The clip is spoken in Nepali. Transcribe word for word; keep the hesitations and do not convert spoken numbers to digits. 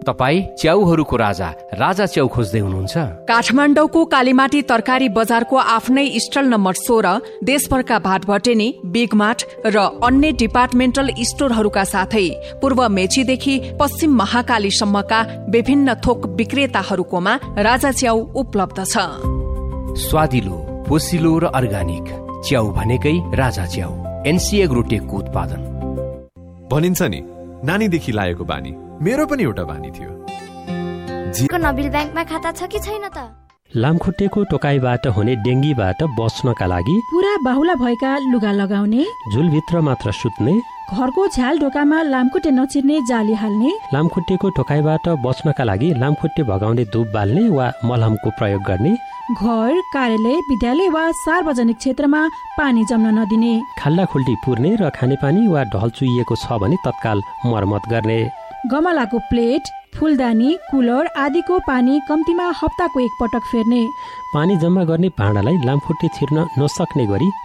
तपाई च्याउहरूको राजा राजा च्याउ खोज्दै हुनुहुन्छ? काठमाडौँको कालीमाटी तरकारी बजारको आफ्नै स्टल नम्बर सोह्र देशभरका भाटभटेनी, बिग मार्ट र अन्य डिपार्टमेन्टल स्टोरहरूका साथै पूर्व मेचीदेखि पश्चिम महाकालीसम्मका विभिन्न थोक विक्रेताहरूकोमा राजा च्याउ उपलब्ध छ। स्वादिलो, पोसिलो र अर्गानिक च्याउ भनेकै राजा च्याउ। एनसी एग्रोटेकको उत्पादन। भनिन्छ नि नानीदेखि लागेको बानी, मेरो पनि एउटा बानी थियो। नबिल ब्याङ्कमा खाता छ कि छैन त? लामखुट्टेको टोकाइबाट हुने डेङ्गीबाट बच्नका लागि पुरा बाहुला भएका लुगा लगाउने, झुलभित्र मात्र सुत्ने, घरको झ्याल ढोकामा लामखुट्टे नचिर्ने जाली हाल्ने, लामखुट्टेको टोकाइबाट बच्नका लागि लामखुट्टे भगाउने धूप बाल्ने वा मलहमको प्रयोग गर्ने, घर, कार्यालय, विद्यालय वा सार्वजनिक क्षेत्रमा पानी जम्न नदिने, खाल्डाखुल्टी पुर्ने र खानेपानी वा ढल चुइएको छ भने तत्काल मर्मत गर्ने, गमलाको प्लेट, फुलदानी, कुलर आदिको पानी कम्तीमा हप्ताको एक पटक फेर्ने, पानी जम्मा गर्ने भाँडालाई लामखुट्टे छिर्न नसक्ने गरी